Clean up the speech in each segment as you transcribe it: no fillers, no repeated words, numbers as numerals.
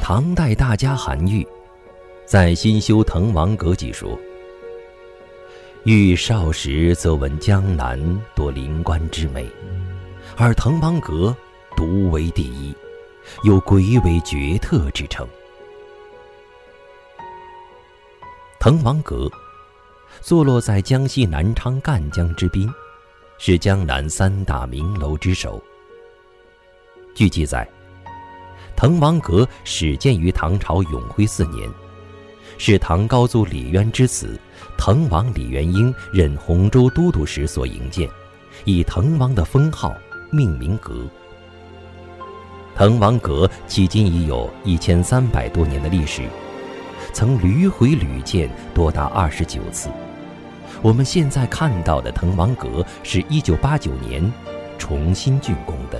唐代大家韩愈在《新修滕王阁记》说：“愈少时则闻江南多灵官之美，而滕王阁独为第一，有鬼尾绝特之称。”滕王阁坐落在江西南昌赣江之滨，是江南3大名楼之首。据记载，滕王阁始建于唐朝永徽4年，是唐高祖李渊之子滕王李元婴任洪州都督时所营建，以滕王的封号命名阁。滕王阁迄今已有1300多年的历史，曾屡毁屡建多达29次。我们现在看到的滕王阁是1989年重新竣工的。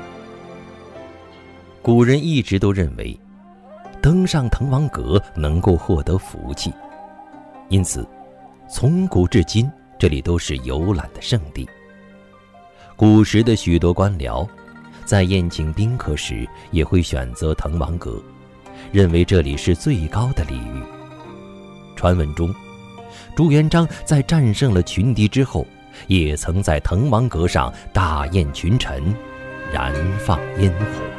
古人一直都认为登上滕王阁能够获得福气，因此从古至今这里都是游览的圣地。古时的许多官僚在宴请宾客时也会选择滕王阁，认为这里是最高的礼遇。传闻中，朱元璋在战胜了群敌之后，也曾在滕王阁上大宴群臣，燃放烟火。